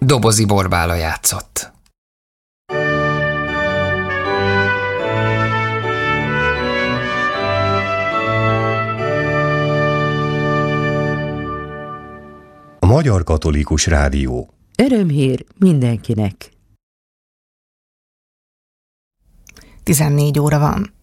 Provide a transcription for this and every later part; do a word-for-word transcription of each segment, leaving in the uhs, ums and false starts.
Dobozi Borbála játszott. A Magyar Katolikus Rádió. Örömhír mindenkinek. tizennégy óra van.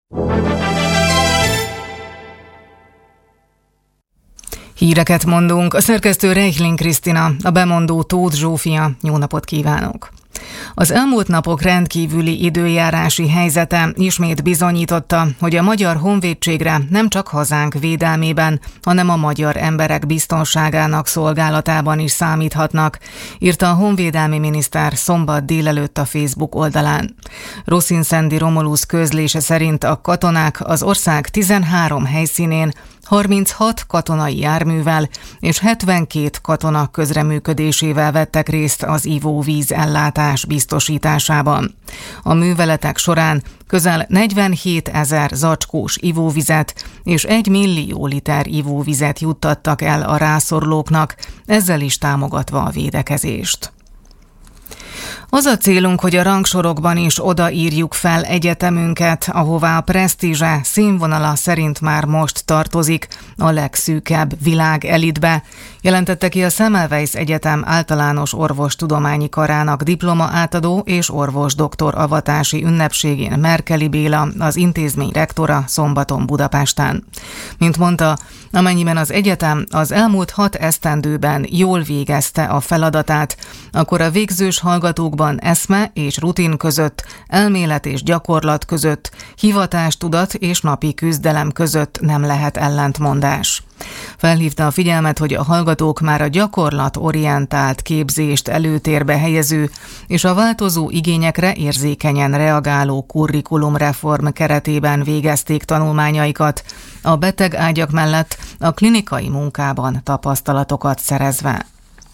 Híreket mondunk. A szerkesztő Reichling Krisztina, a bemondó Tóth Zsófia. Jó napot kívánok! Az elmúlt napok rendkívüli időjárási helyzete ismét bizonyította, hogy a magyar honvédségre nem csak hazánk védelmében, hanem a magyar emberek biztonságának szolgálatában is számíthatnak, írta a honvédelmi miniszter szombat délelőtt a Facebook oldalán. Roszinszendi Romulusz közlése szerint a katonák az ország tizenhárom helyszínén harminchat katonai járművel és hetvenkét katona közreműködésével vettek részt az ivóvíz ellátás biztosításában. A műveletek során közel negyvenhétezer zacskós ivóvizet és egy millió liter ivóvizet juttattak el a rászorulóknak, ezzel is támogatva a védekezést. Az a célunk, hogy a rangsorokban is odaírjuk fel egyetemünket, ahová a presztízse színvonala szerint már most tartozik, a legszűkebb világelitbe, jelentette ki a Semmelweis Egyetem általános orvostudományi karának diploma átadó és orvosdoktor avatási ünnepségén Merkeli Béla, az intézmény rektora szombaton Budapesten. Mint mondta, amennyiben az egyetem az elmúlt hat esztendőben jól végezte a feladatát, akkor a végzős hallgatókban eszme és rutin között, elmélet és gyakorlat között, hivatástudat és napi küzdelem között nem lehet ellentmondás. Felhívta a figyelmet, hogy a hallgatók már a gyakorlatorientált képzést előtérbe helyező és a változó igényekre érzékenyen reagáló kurrikulumreform keretében végezték tanulmányaikat, a betegágyak mellett a klinikai munkában tapasztalatokat szerezve.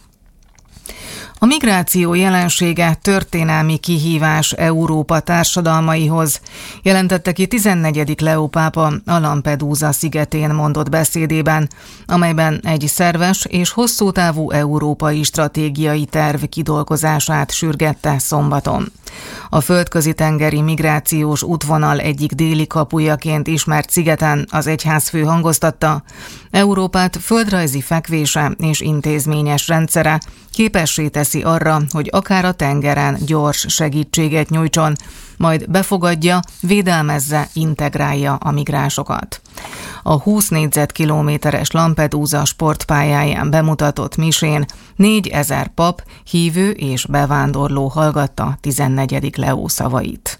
A migráció jelensége történelmi kihívás Európa társadalmaihoz, jelentette ki tizennegyedik Leó pápa a Lampedusa szigetén mondott beszédében, amelyben egy szerves és hosszú távú európai stratégiai terv kidolgozását sürgette szombaton. A földközi-tengeri migrációs útvonal egyik déli kapujaként ismert szigeten az egyházfő hangoztatta, Európát földrajzi fekvése és intézményes rendszere képessé teszi arra, hogy akár a tengeren gyors segítséget nyújtson, majd befogadja, védelmezze, integrálja a migránsokat. A húsz négyzetkilométeres Lampedusa sportpályáján bemutatott misén négyezer pap, hívő és bevándorló hallgatta tizennegyedik Leó szavait.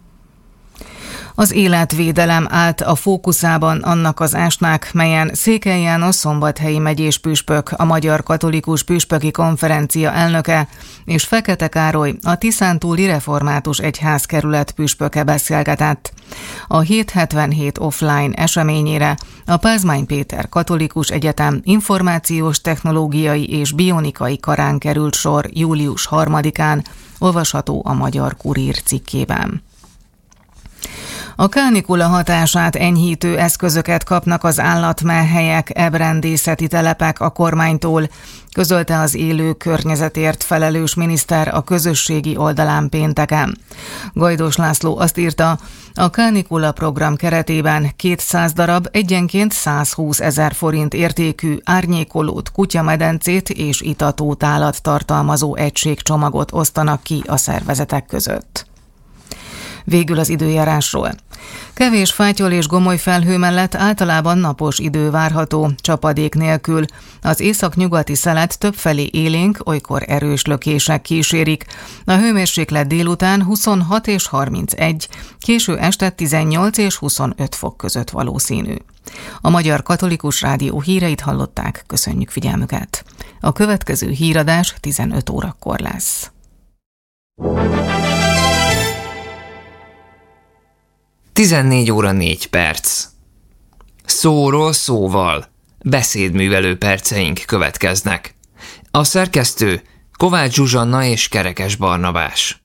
Az életvédelem állt a fókuszában annak az ásnak, melyen Székely János szombathelyi megyés püspök, a Magyar Katolikus Püspöki Konferencia elnöke és Fekete Károly, a Tiszántúli Református Egyházkerület püspöke beszélgetett. A hétszázhetvenhét offline eseményére a Pázmány Péter Katolikus Egyetem információs technológiai és bionikai karán került sor július harmadikán, olvasható a Magyar Kurír cikkében. A kánikula hatását enyhítő eszközöket kapnak az állatmenhelyek, ebrendészeti telepek a kormánytól, közölte az élő környezetért felelős miniszter a közösségi oldalán pénteken. Gajdós László azt írta, a kánikula program keretében kétszáz darab egyenként százhúsz ezer forint értékű árnyékolót, kutyamedencét és itatótálat tartalmazó egységcsomagot osztanak ki a szervezetek között. Végül az időjárásról. Kevés fátyol és gomoly felhő mellett általában napos idő várható, csapadék nélkül. Az északnyugati szelet többfelé élénk, olykor erős lökések kísérik. A hőmérséklet délután huszonhat és harmincegy, késő este tizennyolc és huszonöt fok között valószínű. A Magyar Katolikus Rádió híreit hallották, köszönjük figyelmüket. A következő híradás tizenöt órakor lesz. tizennégy óra négy perc. Szóról szóval. Beszédművelő perceink következnek. A szerkesztő Kovács Zsuzsanna és Kerekes Barnabás.